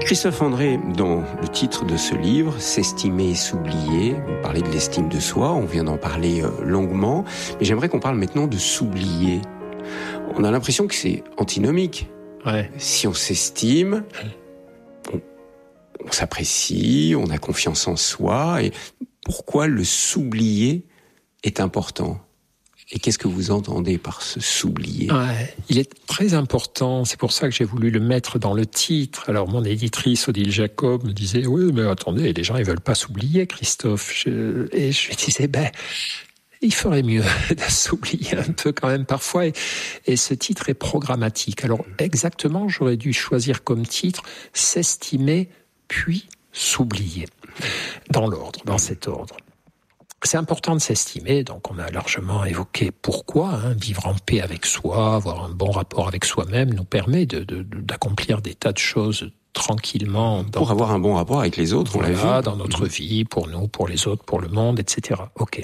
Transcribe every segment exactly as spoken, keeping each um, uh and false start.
Christophe André, dans le titre de ce livre, « S'estimer et s'oublier », vous parlez de l'estime de soi, on vient d'en parler euh, longuement, mais j'aimerais qu'on parle maintenant de s'oublier. On a l'impression que c'est antinomique. Ouais. Si on s'estime, on, on s'apprécie, on a confiance en soi, et pourquoi le s'oublier est important ? Et qu'est-ce que vous entendez par ce s'oublier ? Ouais, il est très important, c'est pour ça que j'ai voulu le mettre dans le titre. Alors mon éditrice Odile Jacob me disait « Oui, mais attendez, les gens ils veulent pas s'oublier, Christophe. Je... » Et je lui disais « Ben, il ferait mieux de s'oublier un peu quand même parfois. » Et, et ce titre est programmatique. Alors exactement, j'aurais dû choisir comme titre « S'estimer puis s'oublier » dans l'ordre, dans cet ordre. C'est important de s'estimer, donc on a largement évoqué pourquoi, hein, vivre en paix avec soi, avoir un bon rapport avec soi-même nous permet de, de, de, d'accomplir des tas de choses tranquillement. Dans, pour avoir un bon rapport avec les autres, voilà, on l'a vu. Dans notre vie, pour nous, pour les autres, pour le monde, et cetera. Ok.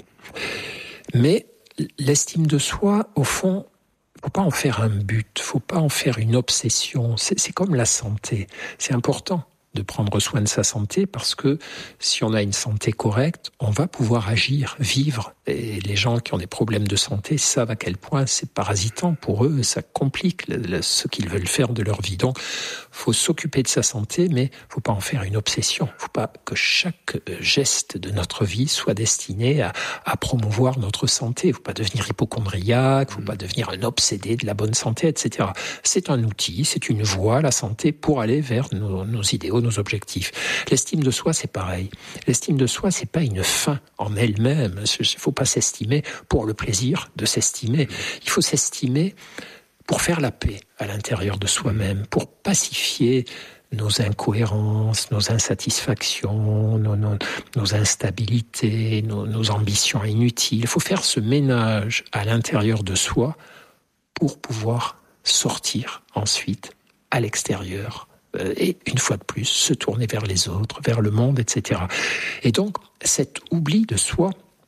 Mais l'estime de soi, au fond, faut pas en faire un but, faut pas en faire une obsession. C'est, c'est comme la santé, c'est important de prendre soin de sa santé parce que si on a une santé correcte, on va pouvoir agir, vivre. Et les gens qui ont des problèmes de santé savent à quel point c'est parasitant pour eux, ça complique le, le, ce qu'ils veulent faire de leur vie. Donc, faut s'occuper de sa santé, mais faut pas en faire une obsession. Faut pas que chaque geste de notre vie soit destiné à, à promouvoir notre santé. Faut pas devenir hypocondriaque, faut pas devenir un obsédé de la bonne santé, et cetera. C'est un outil, c'est une voie, la santé, pour aller vers nos, nos idéaux, nos objectifs. L'estime de soi, c'est pareil. L'estime de soi, c'est pas une fin en elle-même. Il faut pas s'estimer pour le plaisir de s'estimer. Il faut s'estimer pour faire la paix à l'intérieur de soi-même, pour pacifier nos incohérences, nos insatisfactions, nos, nos, nos instabilités, nos, nos ambitions inutiles. Il faut faire ce ménage à l'intérieur de soi pour pouvoir sortir ensuite à l'extérieur et une fois de plus se tourner vers les autres, vers le monde, et cetera. Et donc cet oubli de soi,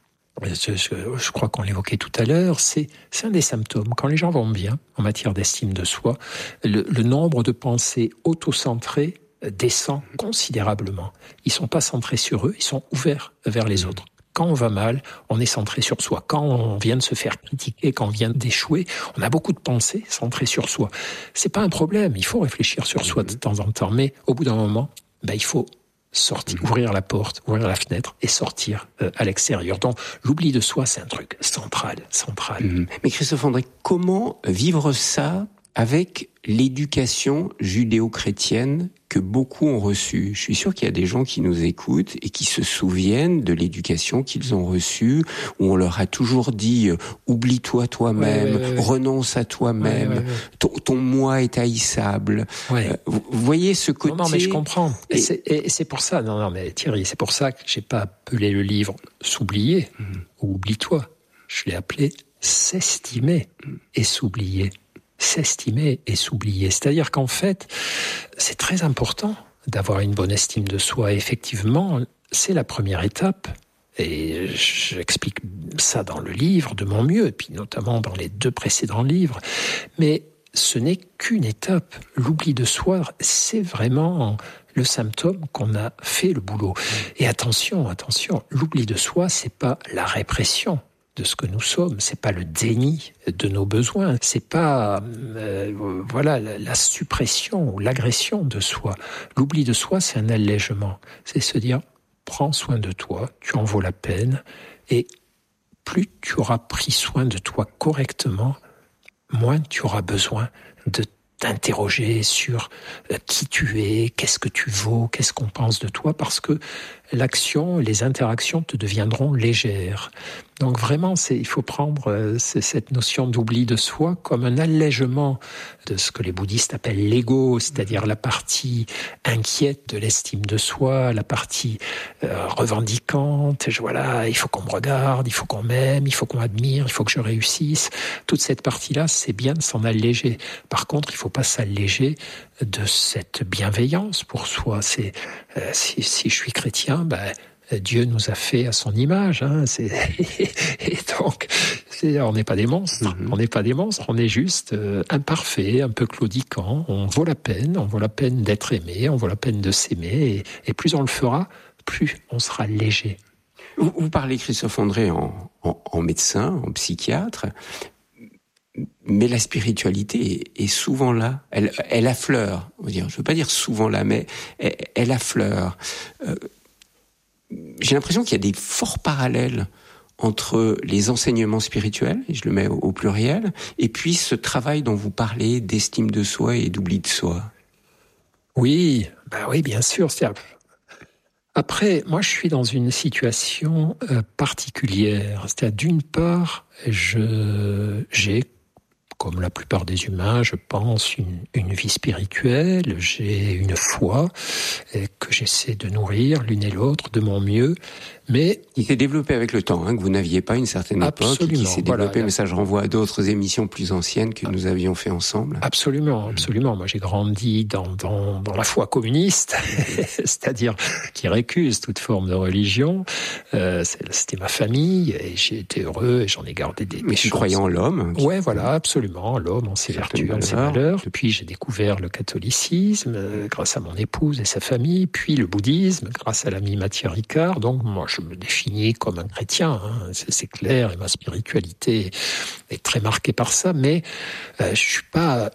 je, je, je crois qu'on l'évoquait tout à l'heure, c'est, c'est un des symptômes. Quand les gens vont bien en matière d'estime de soi, le, le nombre de pensées autocentrées descend considérablement. Ils sont pas centrés sur eux, ils sont ouverts vers les autres. Quand on va mal, on est centré sur soi. Quand on vient de se faire critiquer, quand on vient d'échouer, on a beaucoup de pensées centrées sur soi. C'est pas un problème, il faut réfléchir sur soi de temps en temps, mais au bout d'un moment, ben, il faut sortir, ouvrir la porte, ouvrir la fenêtre et sortir euh, à l'extérieur. Donc, l'oubli de soi, c'est un truc central, central. Mmh. Mais Christophe André, comment vivre ça avec l'éducation judéo-chrétienne que beaucoup ont reçue? Je suis sûr qu'il y a des gens qui nous écoutent et qui se souviennent de l'éducation qu'ils ont reçue, où on leur a toujours dit euh, « oublie-toi toi-même, ouais, ouais, ouais. renonce à toi-même, ouais, ouais, ouais. Ton, ton moi est haïssable ouais. ». Euh, vous voyez ce côté... Non, non, mais je comprends. Et, et, c'est, et c'est pour ça, non, non, mais Thierry, c'est pour ça que j'ai pas appelé le livre « S'oublier mmh. » ou « Oublie-toi ». Je l'ai appelé « S'estimer et s'oublier ». S'estimer et s'oublier. C'est-à-dire qu'en fait, c'est très important d'avoir une bonne estime de soi. Et effectivement, c'est la première étape. Et j'explique ça dans le livre de mon mieux, et puis notamment dans les deux précédents livres. Mais ce n'est qu'une étape. L'oubli de soi, c'est vraiment le symptôme qu'on a fait le boulot. Et attention, attention, l'oubli de soi, c'est pas la répression de ce que nous sommes, c'est pas le déni de nos besoins, c'est pas euh, voilà la, la suppression ou l'agression de soi. L'oubli de soi, c'est un allègement, c'est se dire prends soin de toi, tu en vaux la peine, et plus tu auras pris soin de toi correctement, moins tu auras besoin de t'interroger sur qui tu es, qu'est-ce que tu vaux, qu'est-ce qu'on pense de toi, parce que l'action, les interactions te deviendront légères. Donc vraiment, c'est, il faut prendre euh, cette notion d'oubli de soi comme un allègement de ce que les bouddhistes appellent l'ego, c'est-à-dire la partie inquiète de l'estime de soi, la partie euh, revendicante. Je, voilà, il faut qu'on me regarde, il faut qu'on m'aime, il faut qu'on m'admire, il faut que je réussisse. Toute cette partie-là, c'est bien de s'en alléger. Par contre, il faut pas s'alléger de cette bienveillance pour soi. C'est euh, si, si je suis chrétien, ben Dieu nous a fait à son image, hein, c'est... et donc c'est... on n'est pas des monstres, mm-hmm. on n'est pas des monstres, on est juste euh, imparfait, un peu claudiquant. On vaut la peine, on vaut la peine d'être aimé, on vaut la peine de s'aimer, et, et plus on le fera, plus on sera léger. Vous, vous parlez, Christophe André, en, en, en médecin, en psychiatre, mais la spiritualité est, est souvent là. Elle, elle affleure. On va dire, je ne veux pas dire souvent là, mais elle, elle affleure. Euh, j'ai l'impression qu'il y a des forts parallèles entre les enseignements spirituels, et je le mets au, au pluriel, et puis ce travail dont vous parlez d'estime de soi et d'oubli de soi. Oui, bah oui, bien sûr. C'est... Après, moi, je suis dans une situation euh, particulière. C'est-à-dire, d'une part, je, j'ai, comme la plupart des humains, je pense, une, une vie spirituelle. J'ai une foi et que j'essaie de nourrir l'une et l'autre de mon mieux. Mais il s'est développé avec le temps, hein, que vous n'aviez pas une certaine époque, et qui s'est développé, voilà. Mais ça je renvoie à d'autres émissions plus anciennes que nous avions fait ensemble. Absolument, absolument. Moi j'ai grandi dans, dans, dans la foi communiste, c'est-à-dire qui récuse toute forme de religion. Euh, c'était ma famille, et j'ai été heureux, et j'en ai gardé des, Mais des tu choses. croyais en l'homme? Qui... Ouais, voilà, absolument, l'homme, en ses vertus, en ses valeurs. Puis j'ai découvert le catholicisme, euh, grâce à mon épouse et sa famille, puis le bouddhisme, grâce à l'ami Mathieu Ricard. Donc moi, je me définis comme un chrétien, hein, c'est, c'est clair, et ma spiritualité est très marquée par ça, mais euh, je suis pas...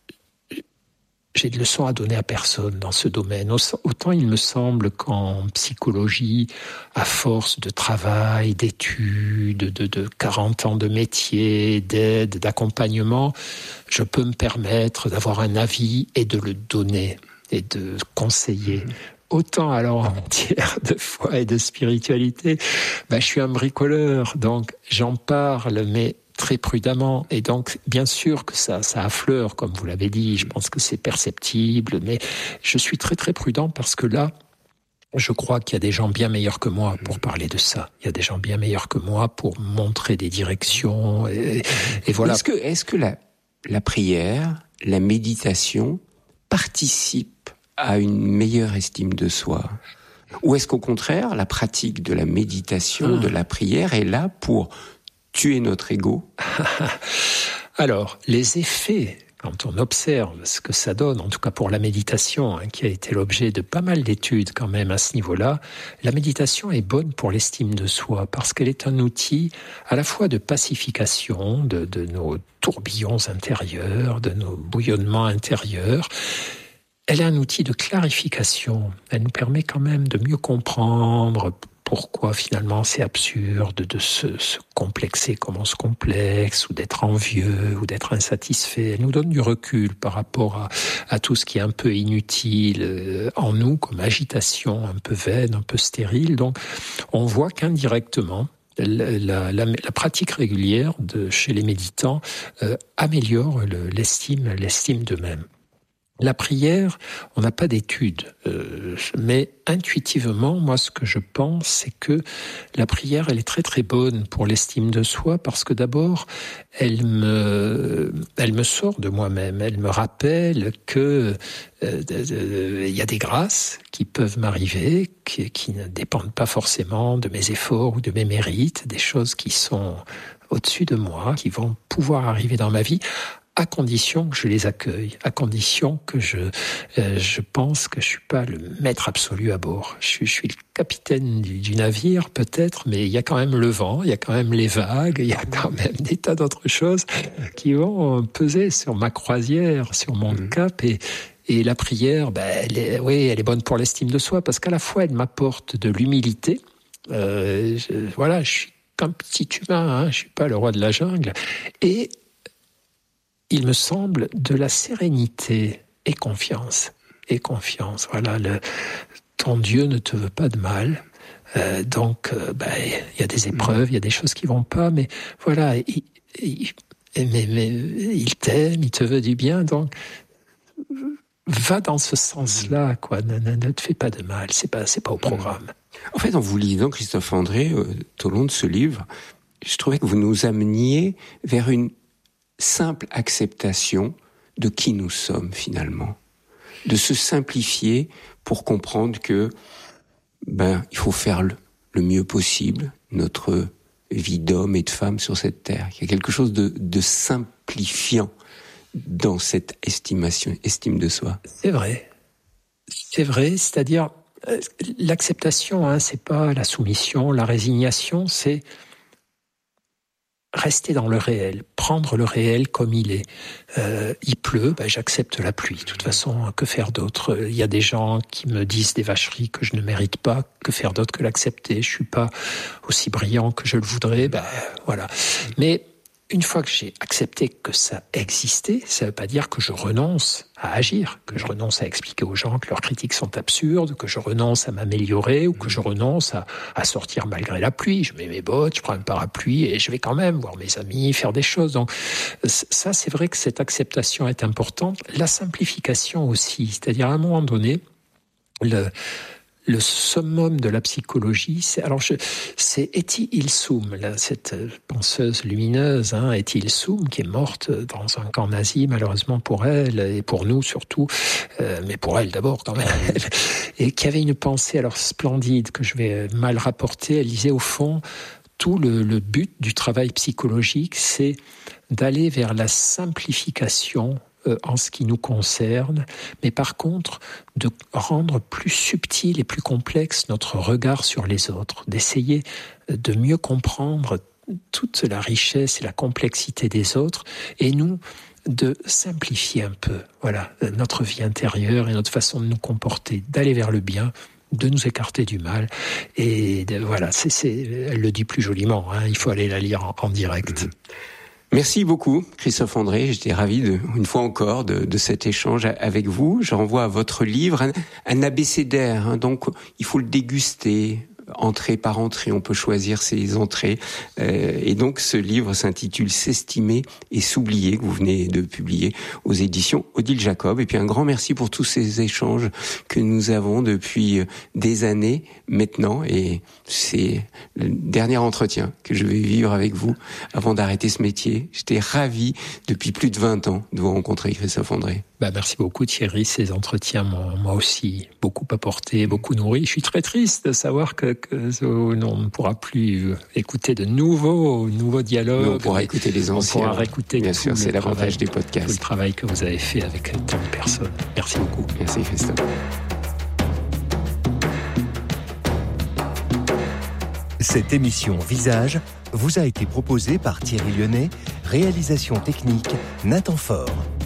J'ai de leçons à donner à personne dans ce domaine. Autant il me semble qu'en psychologie, à force de travail, d'études, de, de quarante ans de métier, d'aide, d'accompagnement, je peux me permettre d'avoir un avis et de le donner et de conseiller. Autant alors en matière de foi et de spiritualité, ben, je suis un bricoleur, donc j'en parle, mais très prudemment. Et donc, bien sûr que ça, ça affleure, comme vous l'avez dit, je pense que c'est perceptible, mais je suis très très prudent parce que là, je crois qu'il y a des gens bien meilleurs que moi pour parler de ça. Il y a des gens bien meilleurs que moi pour montrer des directions, et, et voilà. Est-ce que, est-ce que la, la prière, la méditation participe à une meilleure estime de soi? Ou est-ce qu'au contraire, la pratique de la méditation, ah. de la prière est là pour tuer notre ego? Alors, les effets, quand on observe ce que ça donne, en tout cas pour la méditation, hein, qui a été l'objet de pas mal d'études quand même à ce niveau-là, la méditation est bonne pour l'estime de soi, parce qu'elle est un outil à la fois de pacification de, de nos tourbillons intérieurs, de nos bouillonnements intérieurs. Elle est un outil de clarification. Elle nous permet quand même de mieux comprendre pourquoi finalement c'est absurde de se, se complexer comme on se complexe, ou d'être envieux, ou d'être insatisfait. Elle nous donne du recul par rapport à, à tout ce qui est un peu inutile en nous, comme agitation un peu vaine, un peu stérile. Donc on voit qu'indirectement, La, la, la, la pratique régulière de, chez les méditants euh, améliore le, l'estime, l'estime d'eux-mêmes. La prière, on n'a pas d'études, euh, mais intuitivement, moi, ce que je pense, c'est que la prière, elle est très très bonne pour l'estime de soi, parce que d'abord, elle me, elle me sort de moi-même, elle me rappelle que euh, euh, il y a des grâces qui peuvent m'arriver, qui, qui ne dépendent pas forcément de mes efforts ou de mes mérites, des choses qui sont au-dessus de moi, qui vont pouvoir arriver dans ma vie, à condition que je les accueille, à condition que je euh, je pense que je suis pas le maître absolu à bord. Je suis, je suis le capitaine du, du navire peut-être, mais il y a quand même le vent, il y a quand même les vagues, il y a quand même des tas d'autres choses qui vont peser sur ma croisière, sur mon mmh. cap. Et et la prière, ben elle est, oui, elle est bonne pour l'estime de soi, parce qu'à la fois elle m'apporte de l'humilité. Euh, je, voilà, je suis qu'un petit humain, hein, je suis pas le roi de la jungle, et il me semble, de la sérénité et confiance. Et confiance, voilà, le, ton Dieu ne te veut pas de mal. Euh, donc, euh, bah, y a des épreuves, il y a des choses qui vont pas, mais voilà, il, il, mais, mais, il t'aime, il te veut du bien, donc va dans ce sens-là, quoi. Ne, ne, ne te fais pas de mal, c'est pas, c'est pas au programme. En fait, en vous lisant, Christophe André, euh, tout au long de ce livre, je trouvais que vous nous ameniez vers une simple acceptation de qui nous sommes finalement, de se simplifier pour comprendre que ben, il faut faire le, le mieux possible notre vie d'homme et de femme sur cette terre. Il y a quelque chose de, de simplifiant dans cette estimation, estime de soi. C'est vrai. C'est vrai, c'est-à-dire, euh, l'acceptation, hein, c'est pas la soumission, la résignation, c'est rester dans le réel, prendre le réel comme il est. Euh, il pleut, ben j'accepte la pluie. De toute façon, que faire d'autre ? Il y a des gens qui me disent des vacheries que je ne mérite pas. Que faire d'autre que l'accepter ? Je suis pas aussi brillant que je le voudrais. Ben voilà. Mais une fois que j'ai accepté que ça existait, ça ne veut pas dire que je renonce à agir, que je renonce à expliquer aux gens que leurs critiques sont absurdes, que je renonce à m'améliorer ou que je renonce à, à sortir malgré la pluie. Je mets mes bottes, je prends un parapluie et je vais quand même voir mes amis, faire des choses. Donc ça, c'est vrai que cette acceptation est importante. La simplification aussi, c'est-à-dire à un moment donné, le... Le summum de la psychologie, c'est alors je, c'est Etty Hillesum, là, cette penseuse lumineuse, hein, Etty Hillesum, qui est morte dans un camp nazi, malheureusement pour elle et pour nous surtout, euh, mais pour elle d'abord quand même, et qui avait une pensée alors splendide que je vais mal rapporter. Elle disait au fond, tout le, le but du travail psychologique, c'est d'aller vers la simplification en ce qui nous concerne, mais par contre, de rendre plus subtil et plus complexe notre regard sur les autres, d'essayer de mieux comprendre toute la richesse et la complexité des autres, et nous, de simplifier un peu, voilà, notre vie intérieure et notre façon de nous comporter, d'aller vers le bien, de nous écarter du mal, et de, voilà, c'est, c'est, elle le dit plus joliment, hein, il faut aller la lire en, en direct. Mmh. Merci beaucoup, Christophe André. J'étais ravi, de, une fois encore, de, de cet échange avec vous. Je renvoie à votre livre, un, un abécédaire. Hein, donc, il faut le déguster, entrée par entrée. On peut choisir ses entrées. Euh, et donc, ce livre s'intitule « S'estimer et s'oublier » que vous venez de publier aux éditions Odile Jacob. Et puis, un grand merci pour tous ces échanges que nous avons depuis des années maintenant. Et c'est le dernier entretien que je vais vivre avec vous avant d'arrêter ce métier. J'étais ravi depuis plus de vingt ans de vous rencontrer, Christophe André. Bah, merci beaucoup Thierry, ces entretiens m'ont moi aussi beaucoup apporté, beaucoup nourri. Je suis très triste de savoir que, que on ne pourra plus écouter de nouveaux, nouveaux dialogues. Mais on pourra écouter les anciens. On pourra réécouter Bien sûr, c'est l'avantage des podcasts. Tout le travail que vous avez fait avec tant de personnes. Merci beaucoup. Merci Christophe. Cette émission Visage vous a été proposée par Thierry Lyonnais, réalisation technique Nathan Faure.